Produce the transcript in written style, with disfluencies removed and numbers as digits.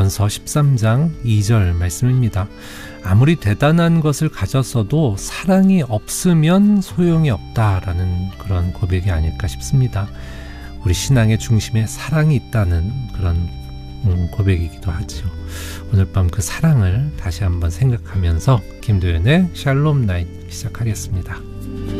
고린도전서 13장 2절 말씀입니다. 아무리 대단한 것을 가졌어도 사랑이 없으면 소용이 없다라는 그런 고백이 아닐까 싶습니다. 우리 신앙의 중심에 사랑이 있다는 그런 고백이기도 하죠. 오늘 밤 그 사랑을 다시 한번 생각하면서 김도연의 샬롬 나잇 시작하겠습니다.